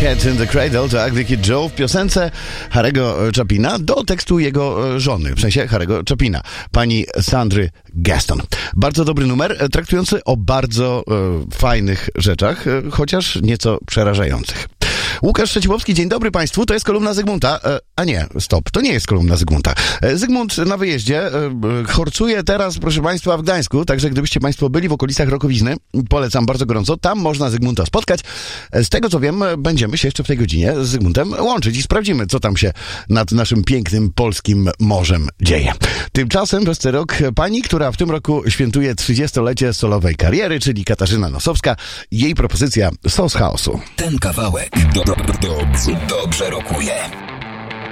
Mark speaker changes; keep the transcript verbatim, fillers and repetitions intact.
Speaker 1: Cat in the Cradle, to jak Wicked Joe w piosence Harry'ego Chapina do tekstu jego żony, w sensie Harry'ego Chapina, pani Sandry Gaston. Bardzo dobry numer, traktujący o bardzo e, fajnych rzeczach, e, chociaż nieco przerażających. Łukasz Szczeciłowski, dzień dobry Państwu, to jest kolumna Zygmunta, e, a nie, stop, to nie jest kolumna Zygmunta. E, Zygmunt na wyjeździe, e, chorcuje teraz, proszę Państwa, w Gdańsku, także gdybyście Państwo byli w okolicach Rokowizny, polecam bardzo gorąco, tam można Zygmunta spotkać. E, z tego co wiem, będziemy się jeszcze w tej godzinie z Zygmuntem łączyć i sprawdzimy, co tam się nad naszym pięknym polskim morzem dzieje. Tymczasem przez ten rok pani, która w tym roku świętuje trzydziestolecie solowej kariery, czyli Katarzyna Nosowska, jej propozycja Sos Chaosu.
Speaker 2: Ten kawałek do, do, dobrze, dobrze rokuje.